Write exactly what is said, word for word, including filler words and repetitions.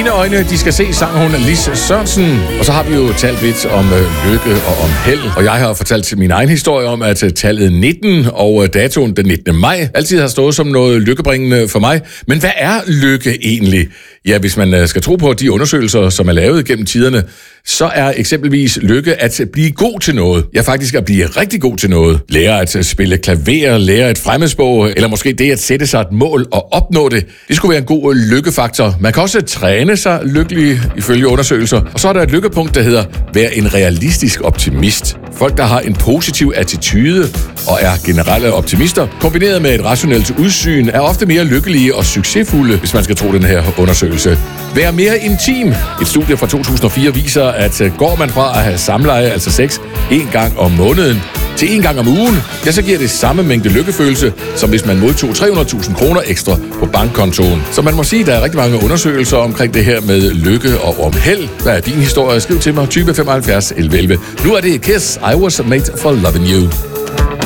Mine øjne, de skal se, sang hun Lis Sørensen. Og så har vi jo talt lidt om øh, lykke og om held. Og jeg har fortalt min egen historie om, at tallet nitten og øh, datoen den nittende maj altid har stået som noget lykkebringende for mig. Men hvad er lykke egentlig? Ja, hvis man øh, skal tro på de undersøgelser, som er lavet gennem tiderne, så er eksempelvis lykke at blive god til noget. Ja, faktisk at blive rigtig god til noget. Lære at spille klaver, lære et fremmedsprog, eller måske det at sætte sig et mål og opnå det. Det skulle være en god lykkefaktor. Man kan også træne sig lykkelig ifølge undersøgelser. Og så er der et lykkepunkt, der hedder vær en realistisk optimist. Folk, der har en positiv attitude og er generelle optimister, kombineret med et rationelt udsyn, er ofte mere lykkelige og succesfulde, hvis man skal tro den her undersøgelse. Vær mere intim. Et studie fra to tusind og fire viser, at går man fra at have samleje, altså sex, en gang om måneden, til en gang om ugen, ja, så giver det samme mængde lykkefølelse, som hvis man modtog tre hundrede tusind kroner ekstra på bankkontoen. Så man må sige, at der er rigtig mange undersøgelser omkring det her med lykke og om held. Hvad er din historie? Skriv til mig tyve femoghalvfjerds elleve elleve. Nu er det Kiss, I Was Made for Loving You.